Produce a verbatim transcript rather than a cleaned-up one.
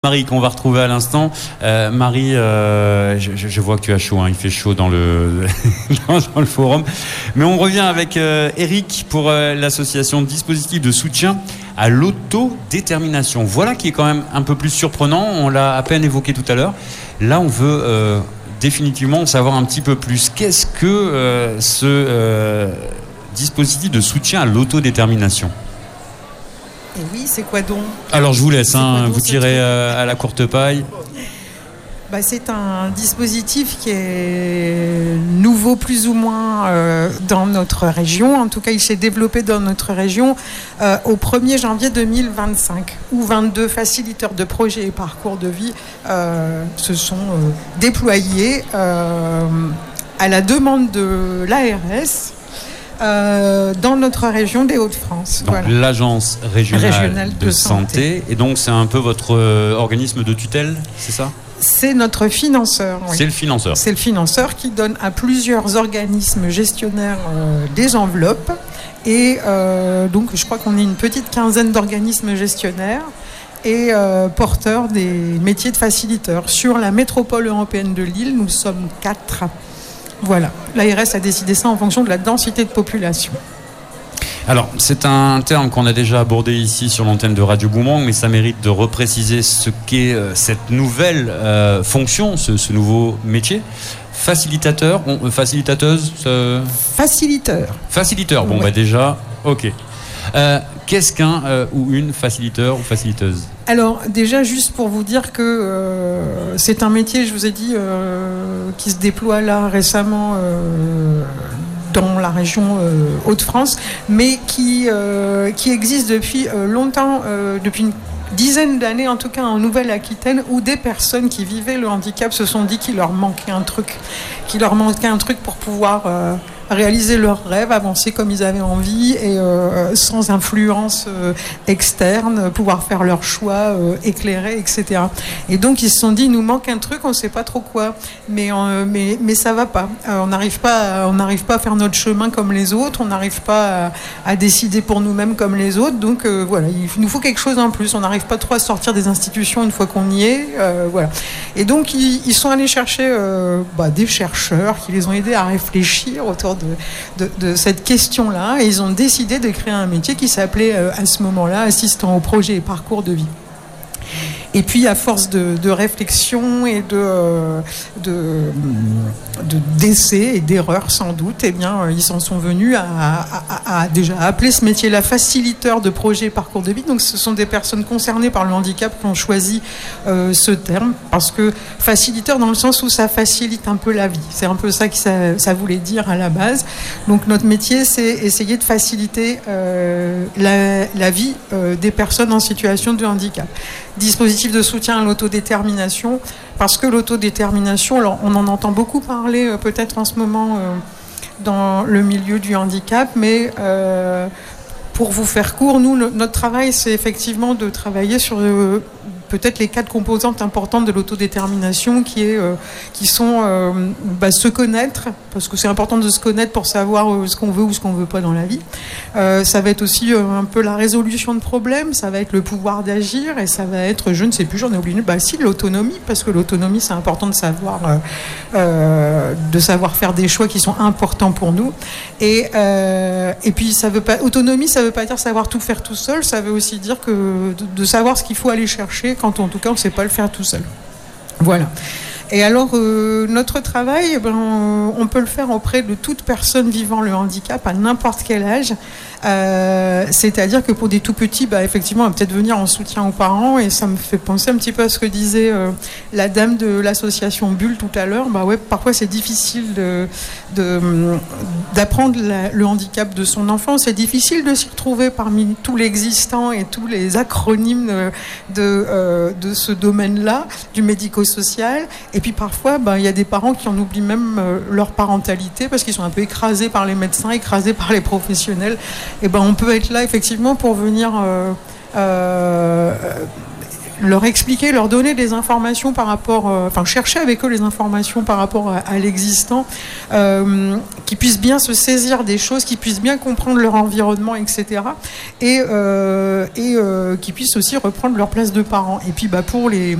Marie, qu'on va retrouver à l'instant. Euh, Marie, euh, je, je vois que tu as chaud, hein, il fait chaud dans le, dans, dans le forum. Mais on revient avec euh, Eric pour euh, l'association Dispositif de soutien à l'autodétermination. Voilà qui est quand même un peu plus surprenant, on l'a à peine évoqué tout à l'heure. Là, on veut euh, définitivement en savoir un petit peu plus. Qu'est-ce que euh, ce euh, dispositif de soutien à l'autodétermination ? Et oui, c'est quoi donc ? Alors je vous laisse, hein, donc, vous tirez euh, à la courte paille. Bah, c'est un dispositif qui est nouveau plus ou moins euh, dans notre région. En tout cas, il s'est développé dans notre région euh, au premier janvier deux mille vingt-cinq, où vingt-deux facilitateurs de projets et parcours de vie euh, se sont euh, déployés euh, à la demande de l'A R S. Euh, dans notre région des Hauts-de-France. Donc voilà. l'agence régionale, régionale de, de santé. santé. Et donc c'est un peu votre euh, organisme de tutelle, c'est ça ? C'est notre financeur. Oui. C'est le financeur. C'est le financeur qui donne à plusieurs organismes gestionnaires euh, des enveloppes. Et euh, donc je crois qu'on est une petite quinzaine d'organismes gestionnaires et euh, porteurs des métiers de facilitateurs. Sur la métropole européenne de Lille, nous sommes quatre. Voilà, l'A R S a décidé ça en fonction de la densité de population. Alors, c'est un terme qu'on a déjà abordé ici sur l'antenne de Radio Boomerang, mais ça mérite de repréciser ce qu'est euh, cette nouvelle euh, fonction, ce, ce nouveau métier. Facilitateur, on, euh, facilitateuse euh... Faciliteur. Faciliteur, bon ouais. bah déjà, ok. Euh, qu'est-ce qu'un euh, ou une facilitateur ou faciliteuse ? Alors déjà juste pour vous dire que euh, c'est un métier, je vous ai dit, euh, qui se déploie là récemment euh, dans la région euh, Hauts-de-France, mais qui, euh, qui existe depuis euh, longtemps, euh, depuis une dizaine d'années en tout cas en Nouvelle-Aquitaine, où des personnes qui vivaient le handicap se sont dit qu'il leur manquait un truc, qu'il leur manquait un truc pour pouvoir euh, réaliser leurs rêves, avancer comme ils avaient envie et euh, sans influence euh, externe, pouvoir faire leurs choix euh, éclairés, et cetera. Et donc ils se sont dit, il nous manque un truc, on ne sait pas trop quoi, mais euh, mais mais ça va pas. Euh, on n'arrive pas, à, on n'arrive pas à faire notre chemin comme les autres, on n'arrive pas à, à décider pour nous-mêmes comme les autres. Donc euh, voilà, il nous faut quelque chose en plus. On n'arrive pas trop à sortir des institutions une fois qu'on y est, euh, voilà. Et donc ils, ils sont allés chercher euh, bah, des chercheurs qui les ont aidés à réfléchir autour de De, de cette question-là, et ils ont décidé de créer un métier qui s'appelait euh, à ce moment-là assistant au projet et parcours de vie. Et puis à force de, de réflexion et de, euh, de, de d'essais et d'erreurs sans doute, eh bien ils s'en sont venus à, à, à, à déjà appeler ce métier-là facilitateur de projet et parcours de vie. Donc ce sont des personnes concernées par le handicap qui ont choisi euh, ce terme, parce que facilitateur dans le sens où ça facilite un peu la vie. C'est un peu ça que ça, ça voulait dire à la base. Donc notre métier, c'est essayer de faciliter euh, la, la vie euh, des personnes en situation de handicap. Dispositif de soutien à l'autodétermination, parce que l'autodétermination, alors on en entend beaucoup parler euh, peut-être en ce moment euh, dans le milieu du handicap, mais euh, pour vous faire court, nous, le, notre travail, c'est effectivement de travailler sur euh, peut-être les quatre composantes importantes de l'autodétermination, qui, est, euh, qui sont euh, bah, se connaître, parce que c'est important de se connaître pour savoir euh, ce qu'on veut ou ce qu'on ne veut pas dans la vie. Euh, ça va être aussi euh, un peu la résolution de problèmes, ça va être le pouvoir d'agir, et ça va être, je ne sais plus, j'en ai oublié, bah si, l'autonomie, parce que l'autonomie, c'est important de savoir, euh, euh, de savoir faire des choix qui sont importants pour nous. Et, euh, et puis, ça veut pas, autonomie, ça ne veut pas dire savoir tout faire tout seul, ça veut aussi dire que de, de savoir ce qu'il faut aller chercher, quand en tout cas on ne sait pas le faire tout seul. Voilà. Et alors euh, notre travail, ben, on peut le faire auprès de toute personne vivant le handicap à n'importe quel âge. Euh, c'est-à-dire que pour des tout petits, bah, effectivement, on va peut-être venir en soutien aux parents, et ça me fait penser un petit peu à ce que disait euh, la dame de l'association Bulle tout à l'heure. Bah ouais, parfois c'est difficile de, de, d'apprendre la, le handicap de son enfant. C'est difficile de s'y retrouver parmi tout l'existant et tous les acronymes de, de, euh, de ce domaine-là, du médico-social. Et puis parfois, bah, y a des parents qui en oublient même euh, leur parentalité parce qu'ils sont un peu écrasés par les médecins, écrasés par les professionnels. Et ben on peut être là effectivement pour venir euh, euh, leur expliquer, leur donner des informations par rapport, euh, enfin chercher avec eux les informations par rapport à, à l'existant, euh, qu'ils puissent bien se saisir des choses, qu'ils puissent bien comprendre leur environnement, et cetera. Et, euh, et euh, qu'ils puissent aussi reprendre leur place de parents. Et puis bah, pour les,